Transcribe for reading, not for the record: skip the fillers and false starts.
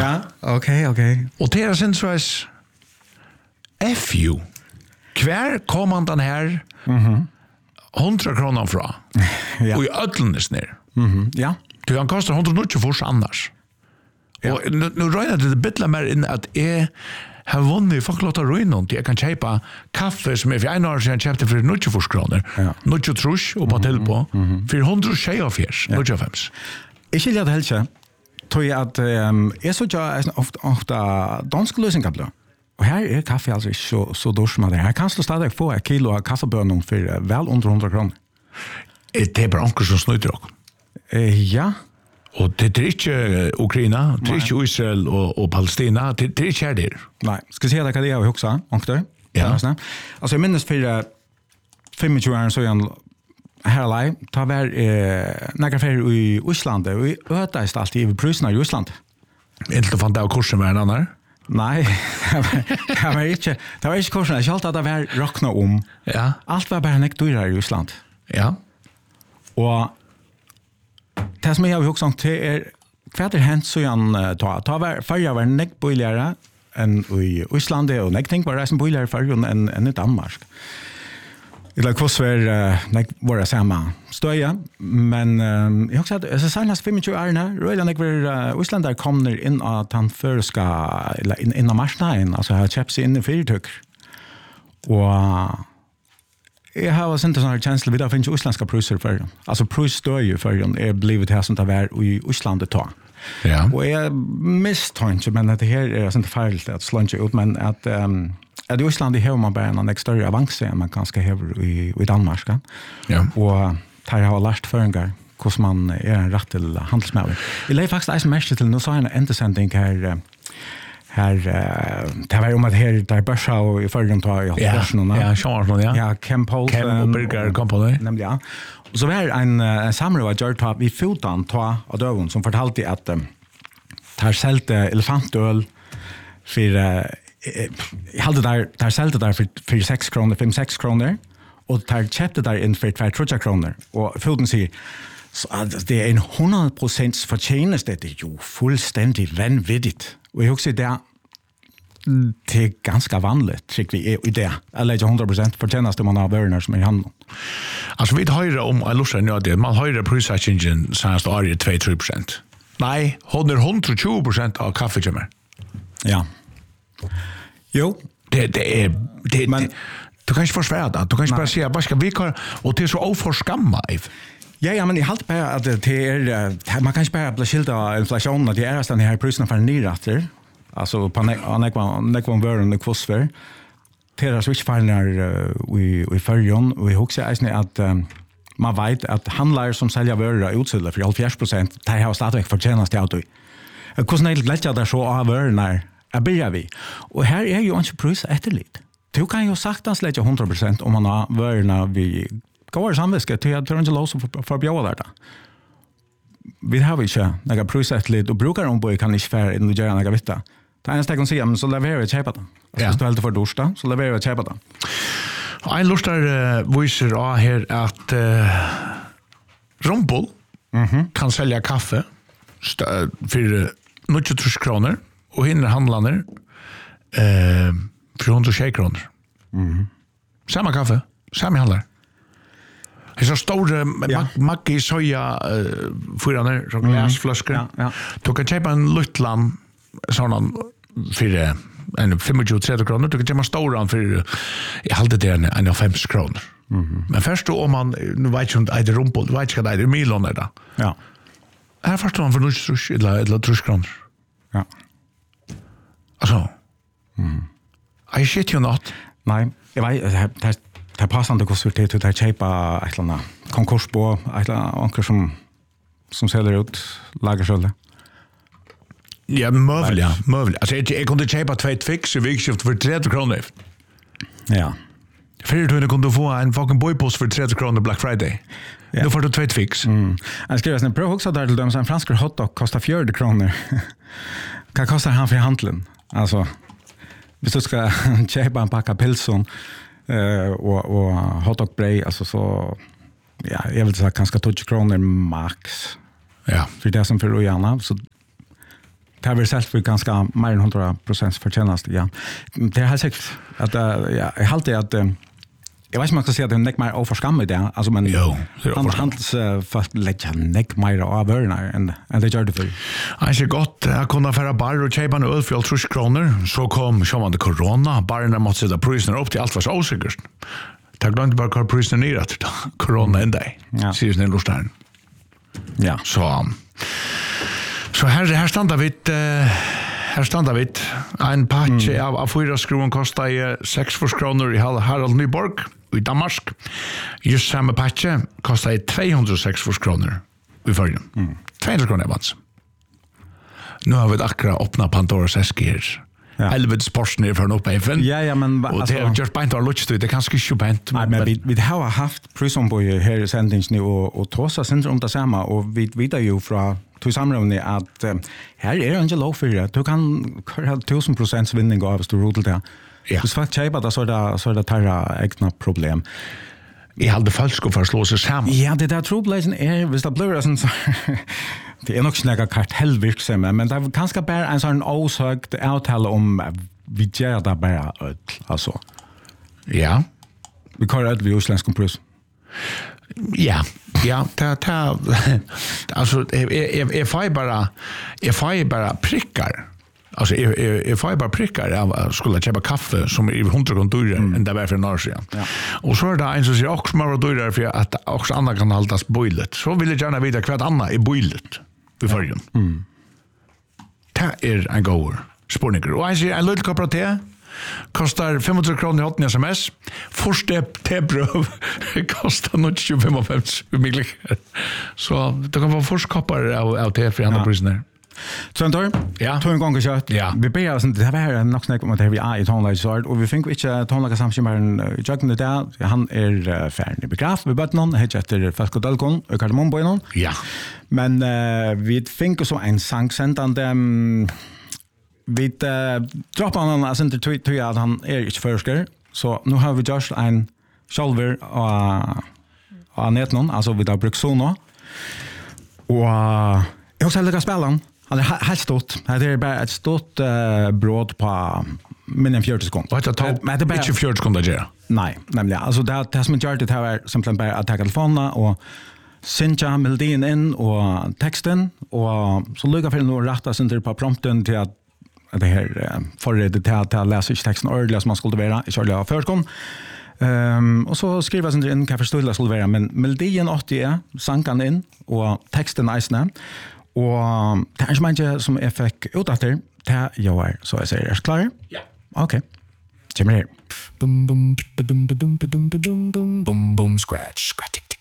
Ja, okej. Och det är sen så är FU. Kvar kommer den här 100 kronor fra. Ja. Och i ödlnes ner. Ja. Du han kostar 190 för annars. Och nu rör det bittla mer in att har vunnit folk låta röjnon till jag kan köpa kaffe som är för en år sedan köpte för 90 kronor. Ja. 90 trusch och på på för 100 tjejer fjärs. 95. Jag skiljer det helt inte. Tror jag att jag så jag ofta dansk lösningar. Och här är kaffe alltså så dursma det. Här kan du stadig få ett kilo av kaffebönor för väl under 100 kronor. Det är bara onkel som snöter också. Ja. Och det är inte Ukraina, det är inte Israel och Palestina, det är inte här där. Nej, ska jag säga det vad jag har också, onkel? Ja. Alltså jag minns för 25 år så jag här live tar var några färger i Island och i ötast alltid i priserna i Island. Inte fann det av kursen med en annan? Nej, det var inte kursen. Jag kände att det var räkna om. Ja. Allt var bara näkt dyrare i Island. Ja. Och det som jag har också sagt är vad hänt så igen ta var förra var näkt billigare än i Island och näkt tänk var det som billigare förr än i Danmark. Eller kvar var samma stöja men jag har sagt så senast 25 år redan när Island kommer in att han förska eller in marknaden alltså har köpt sig in i företag och jag har inte sån här känsla vid att finns isländska priser för alltså prisstöj för är blivit här som det var i Island då. Ja. Och jag misstänker men att det här är inte fel att sluncha ut men att i Island har man bara en större avans än man kanske har i Danmark. Ja. Och där har lärt föringar hur man är en rätt till handelsmävare. Jag lägger faktiskt mest till nu så en entesändning här det var om att här där börsa och i förrän tar jag börsen. Ja, Charles, ja. Ja, Kem Burger Company. Nämligen, ja. Och så var en samråd att göra ta vid fotan ta av döven som fortalte att tar sälte elefantöl för jag hade där sälte där för 6 kronor, 5-6 kronor och där köpte där in för 2-3 kronor och foten säger så att det är en 100% förtjänst det är ju fullständigt vanvittigt. Och jag också det är ganska vanligt tycker vi i det. Eller 100% förtjänst om man har värner som är i handen. Alltså vi har ju om jag lustar nu att det man höjer prissättningen senast år 2-3%. Nej, 120% av kaffekömmer. Ja. Jo, det är men du kan inte försvara det. Du kan inte bara säga vad ska vi göra och det är så oförskamma. Ja, men jag håller på att det är man kan inte bara bli skilt av inflationen att det är den här priserna för nyrätter. Alltså på nekvan vörren och kvossver. Det är switchfallnar i förrjon och jag också är att man vet att handlare som säljer varor utsäljer för 70%, det har stadigt förtjänat till auto. Hur är det glädje där så av varorna börjar vi. Och här är ju inte pris efterligt. Du kan ju saktans lägga 100% om man har varorna vi går samviske till att det inte lås för bjöda där. Vi har inte några pris efterligt och brukar ombud kan inte färre in och göra några vitta. Det enda jag kan säga, men så levererar vi köpa den. Hvis du helt för dorsdag, så levererar vi köpa den. En lustar viser av här att Rumpel kan sälja kaffe för 90 kronor och hinner handlarna för 120 kronor. Samma kaffe, samma handlar. Det är så stora macki soja fyraner som glasflaskor. Du kan köpa en luttland sån för en 25-30 kronor. Du kan köpa stora för jag hade det en 5 kronor. Men först då om man nu vet inte om det är Rumpel, du vet inte vad det är milon där. Ja. Här förstår man för 90 eller 30 kronor. Ja. Alltså. I shit you not. Nej, jag vet det passar inte kostar till att köpa ett eller annat konkursbo, ett eller annat som säljer ut lagerskölde. Ja, möjligt. Alltså jag kunde köpa 2 fix i vikskift för 30 kronor. Ja. Förut kunde du få en fucking boypost för 30 kronor Black Friday. Nu får du 2 fix. Jag skriver en prov också där till dem som en fransk hotdog kostar 40 kronor. Vad kostar han för handeln? Alltså, hvis du ska köpa en packa pilsson och hotdogbröd alltså så ja, jag vill säga kanske 20 kronor max. Ja. För det som för gärna så det har vi sett för ganska mer än 100% förtjänast, ja. Det är helt säkert att jag har alltid att jag vet inte om man ska säga att det är näck mer oförskammigt det. Alltså men handels fast lägga näck mer av vörna än det gör det för. Jag ser gott att kunna föra bar och köpa en öl för 30 kronor. Så kom sjövande corona, barerna måste sätta priserna upp till allt var så osäkert. Det har glömt bara kvar priserna ner att corona en dag. Ser ni lustar. Ja. Så här standar vi en patch av 4 skruven kostar 6 kronor i Harald Nyborg i Danmark. Just samma patch kostar 206 kronor i förrjun. 200 kronor avans. Nu har vi akkurat öppnat Pandoras äske här. Helvetes porsen är från uppe i FN. Ja, men och det har just bänt att lutsa det kanske inte bänt. Nej, men vi har haft prisomboj här i sändningen nu och tåsa syndrom det samma och vi vet ju från till samrådet att här är inte lov för det. Du kan ha 1000% vinning av du rodel där. Ja. Så faktiskt köpa det så är det tarra egna problem. I hade falsk och förslå sig samman. Ja, det där trobläsen är visst det blir sån så det är nog snäga kartellvirksomhet, men det är ganska bara en sån osökt avtal om vi gör det bara alltså. Ja. Vi kallar det utländsk pris. Ja, alltså är bara prickar. Alltså är bara prickar jag skulle köpa kaffe som är 100 kronor dyrare än det var för några år sedan. Ja. Och så är det en som säger också mer dyrare för att också andra kan hållas boilet. Så vill jag gärna veta vad annat är boilet i förrjun. Det är en god spårningar. Och jag säger en liten kopp te kostar 500 kronor i hotten sms. Första tebröv kostar nog 25 miljoner. Så det kan vara först koppar av te för andra priser. Tröntor? Ja. Två gånger kört. Ja. Vi ber oss inte, det här är nog snack om att vi är i tonlagsart och vi fick inte tonlaga samskimaren i tjöken det där. Han är färdig begraft vid bötnen, heter efter Faskodalkon och Kardemomboinon. Ja. Men vi fick så en sangsändande vi droppar honom alltså inte tror jag att han är inte förskare. Så nu har vi just en shoulder och nätnon, alltså vi har brukt Sono. Och jag ska lägga spela han är helt stort. Det är bara ett stort brott på mindre än 40 sekunder. Vad det bara inte 40 sekunder gör. Nej, nämligen. Alltså det som gör det här är simpelthen bara att ta telefonen och synka melodin in och texten och så lugga för nu rätta sig på prompten till att det här förredet till att läsa texten ordentligt som man skulle vara i själva förskon. Och så skriver jag in kan förstå det skulle vara men melodin 80 sankan in och texten nice. Och det är inte som jag fick ut efter det jag är så jag säger är klar? Ja. Okej. Kommer här. Boom boom boom boom boom boom boom boom boom scratch scratch.